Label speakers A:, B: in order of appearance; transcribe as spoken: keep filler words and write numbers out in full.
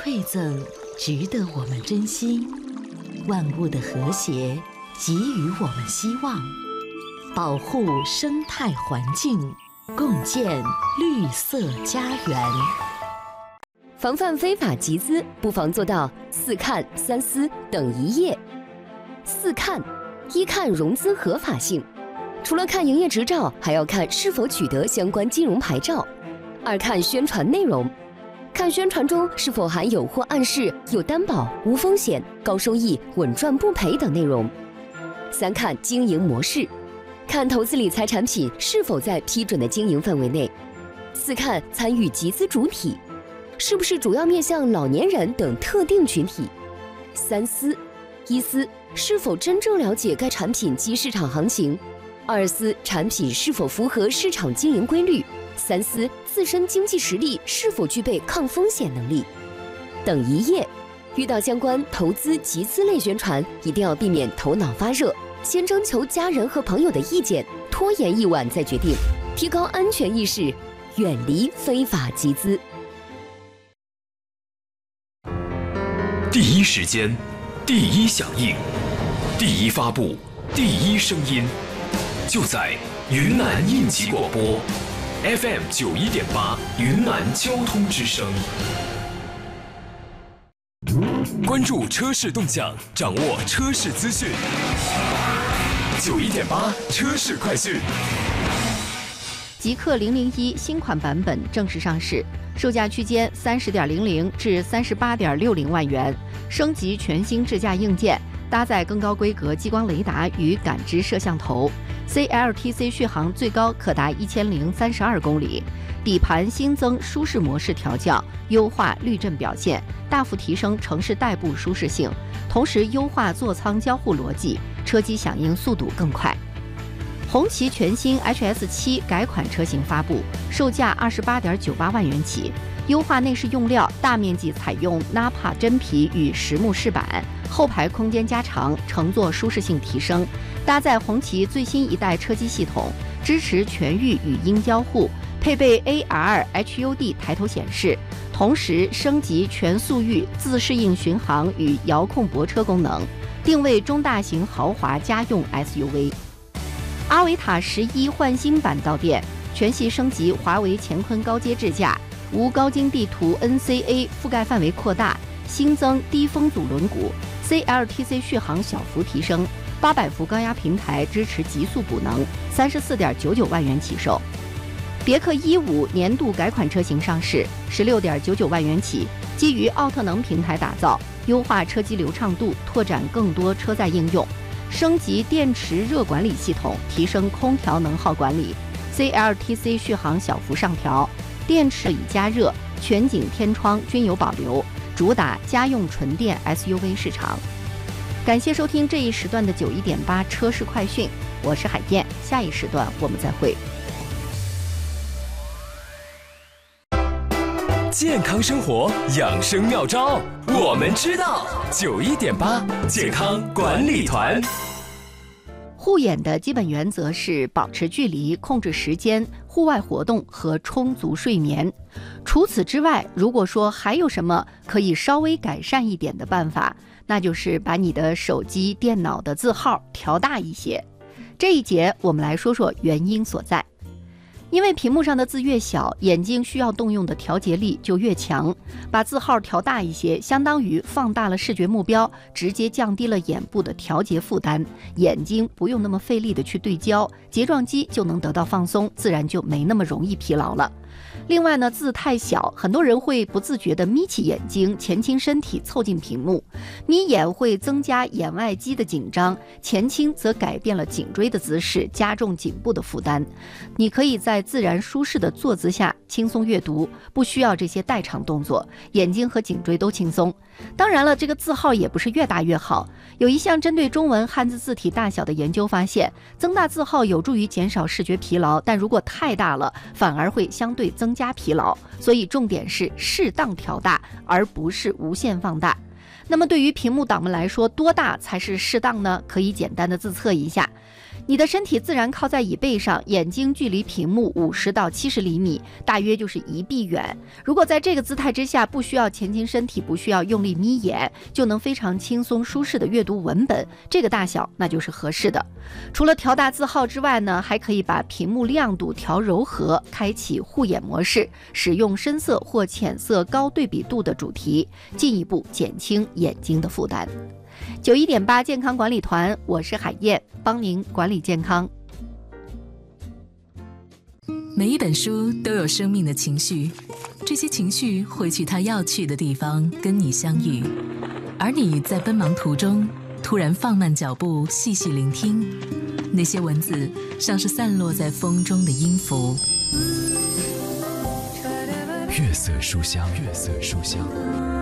A: 馈赠，值得我们珍惜。万物的和谐给予我们希望，保护生态环境，共建绿色家园。
B: 防范非法集资，不妨做到四看三思等一业。四看：一看融资合法性，除了看营业执照，还要看是否取得相关金融牌照。二看宣传内容，看宣传中是否含有或暗示有担保、无风险、高收益、稳赚不赔等内容。三看经营模式，看投资理财产品是否在批准的经营范围内。四看参与集资主体，是不是主要面向老年人等特定群体。三思：一思是否真正了解该产品及市场行情，二思产品是否符合市场经营规律，三思自身经济实力是否具备抗风险能力。等一业：遇到相关投资集资类宣传，一定要避免头脑发热，先征求家人和朋友的意见，拖延一晚再决定，提高安全意识，远离非法集资。
C: 第一时间，第一响应，第一发布，第一声音，就在云南应急广播 F M 九一点八云南交通之声。关注车市动向，掌握车市资讯。九一点八车市快讯。
D: 极氪零零一新款版本正式上市，售价区间三十点零零至三十八点六零万元，升级全新智驾硬件，搭载更高规格激光雷达与感知摄像头 ，C L T C 续航最高可达一千零三十二公里。底盘新增舒适模式调教，优化滤震表现，大幅提升城市代步舒适性，同时优化座舱交互逻辑，车机响应速度更快。红旗全新 H S 七 改款车型发布，售价二十八点九八万元起，优化内饰用料，大面积采用 Nappa 真皮与实木饰板，后排空间加长，乘坐舒适性提升，搭载红旗最新一代车机系统，支持全域语音交互，配备 A R H U D 抬头显示，同时升级全速域自适应巡航与遥控泊车功能，定位中大型豪华家用 S U V。阿维塔十一焕新版到店，全系升级华为乾坤高阶智驾，无高精地图 N C A 覆盖范围扩大，新增低风阻轮毂 ，C L T C 续航小幅提升，八百伏高压平台支持极速补能，三十四点九九万元起售。别克一五年度改款车型上市，十六点九九万元起，基于奥特能平台打造，优化车机流畅度，拓展更多车载应用。升级电池热管理系统，提升空调能耗管理 ，C L T C 续航小幅上调，电池已加热、全景天窗均有保留，主打家用纯电 S U V 市场。感谢收听这一时段的九一点八车市快讯，我是海燕，下一时段我们再会。
C: 健康生活养生妙招，我们知道。九一点八健康管理团。
D: 护眼的基本原则是保持距离、控制时间、户外活动和充足睡眠。除此之外，如果说还有什么可以稍微改善一点的办法，那就是把你的手机、电脑的字号调大一些。这一节我们来说说原因所在。因为屏幕上的字越小，眼睛需要动用的调节力就越强。把字号调大一些，相当于放大了视觉目标，直接降低了眼部的调节负担，眼睛不用那么费力的去对焦，睫状肌就能得到放松，自然就没那么容易疲劳了。另外呢，字太小，很多人会不自觉地眯起眼睛，前倾身体凑近屏幕。眯眼会增加眼外肌的紧张，前倾则改变了颈椎的姿势，加重颈部的负担。你可以在自然舒适的坐姿下轻松阅读，不需要这些代偿动作，眼睛和颈椎都轻松。当然了，这个字号也不是越大越好。有一项针对中文汉字字体大小的研究发现，增大字号有助于减少视觉疲劳，但如果太大了，反而会相对增加疲劳。所以重点是适当调大，而不是无限放大。那么对于屏幕党们来说，多大才是适当呢？可以简单的自测一下。 你的身体自然靠在椅背上，眼睛距离屏幕五十到七十厘米，大约就是一臂远。如果在这个姿态之下，不需要前倾身体，不需要用力眯眼，就能非常轻松舒适的阅读文本，这个大小那就是合适的。除了调大字号之外呢，还可以把屏幕亮度调柔和，开启护眼模式，使用深色或浅色高对比度的主题，进一步减轻眼睛的负担。九一点八健康管理团，我是海燕，帮您管理健康。
E: 每一本书都有生命的情绪，这些情绪会去它要去的地方跟你相遇，而你在奔忙途中突然放慢脚步，细细聆听，那些文字像是散落在风中的音符。
C: 月色书香，月色书香。